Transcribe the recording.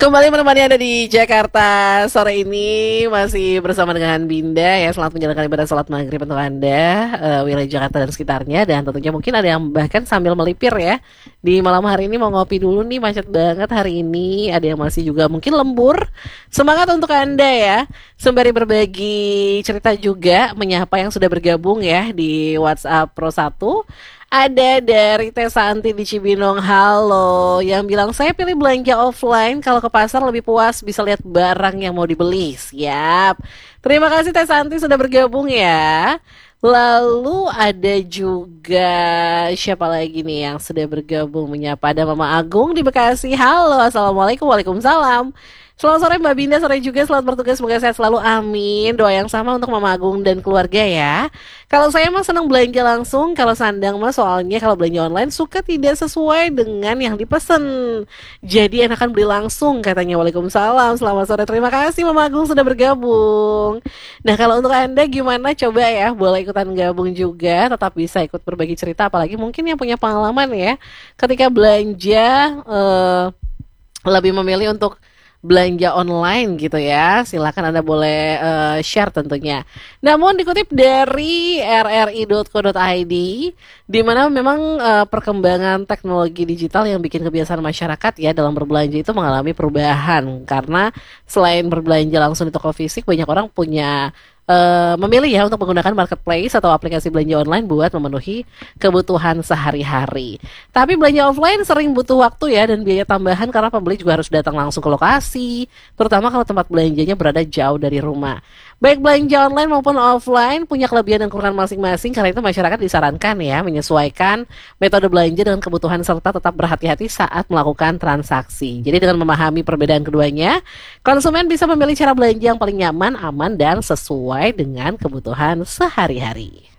Kembali menemani Anda di Jakarta sore ini masih bersama dengan Binda ya. Selamat menjalankan ibadah sholat maghrib untuk Anda wilayah Jakarta dan sekitarnya. Dan tentunya mungkin ada yang bahkan sambil melipir ya. Di malam hari ini mau ngopi dulu nih, macet banget hari ini. Ada yang masih juga mungkin lembur. Semangat untuk Anda ya. Sembari berbagi cerita juga, menyapa yang sudah bergabung ya di WhatsApp Pro 1. Ada dari Teh Santi di Cibinong, halo, yang bilang saya pilih belanja offline, kalau ke pasar lebih puas bisa lihat barang yang mau dibeli. Siap. Terima kasih Teh Santi sudah bergabung ya. Lalu ada juga siapa lagi nih yang sudah bergabung menyapa, ada Mama Agung di Bekasi. Halo, assalamualaikum, waalaikumsalam. Selamat sore Mbak Binda, sore juga selamat bertugas, semoga sehat selalu, amin. Doa yang sama untuk Mama Agung dan keluarga ya. Kalau saya mah senang belanja langsung, kalau Sandang mah soalnya kalau belanja online suka tidak sesuai dengan yang dipesan. Jadi enakan beli langsung katanya. Waalaikumsalam, selamat sore, terima kasih Mama Agung sudah bergabung. Nah kalau untuk Anda gimana, coba ya boleh ikutan gabung juga, tetap bisa ikut berbagi cerita, apalagi mungkin yang punya pengalaman ya ketika belanja lebih memilih untuk belanja online gitu ya. Silakan Anda boleh share tentunya. Namun dikutip dari rri.co.id, di mana memang perkembangan teknologi digital yang bikin kebiasaan masyarakat ya dalam berbelanja itu mengalami perubahan, karena selain berbelanja langsung di toko fisik, banyak orang punya memilih ya untuk menggunakan marketplace atau aplikasi belanja online buat memenuhi kebutuhan sehari-hari. Tapi belanja offline sering butuh waktu ya dan biaya tambahan, karena pembeli juga harus datang langsung ke lokasi, terutama kalau tempat belanjanya berada jauh dari rumah. Baik belanja online maupun offline punya kelebihan dan kekurangan masing-masing, karena itu masyarakat disarankan ya menyesuaikan metode belanja dengan kebutuhan serta tetap berhati-hati saat melakukan transaksi. Jadi dengan memahami perbedaan keduanya, konsumen bisa memilih cara belanja yang paling nyaman, aman, dan sesuai dengan kebutuhan sehari-hari.